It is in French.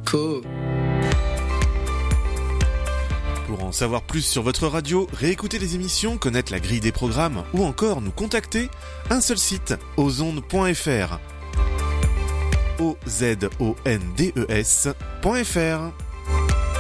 Co. Pour en savoir plus sur votre radio, réécouter les émissions, connaître la grille des programmes ou encore nous contacter, un seul site, ozondes.fr. ozondes.fr